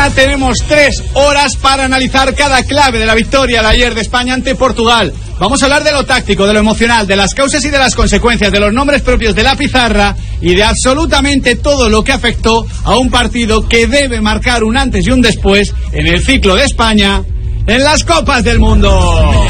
mañana tenemos 3 horas para analizar cada clave de la victoria de ayer de España ante Portugal. Vamos a hablar de lo táctico, de lo emocional, de las causas y de las consecuencias, de los nombres propios de la pizarra y de absolutamente todo lo que afectó a un partido que debe marcar un antes y un después en el ciclo de España en las Copas del Mundo.